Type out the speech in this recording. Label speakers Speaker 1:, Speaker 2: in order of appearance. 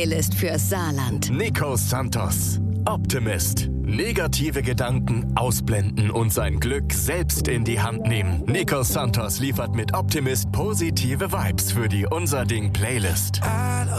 Speaker 1: Playlist fürs Saarland.
Speaker 2: Nico Santos, Optimist. Negative Gedanken ausblenden und sein Glück selbst in die Hand nehmen. Nico Santos liefert mit Optimist positive Vibes für die Unser Ding Playlist.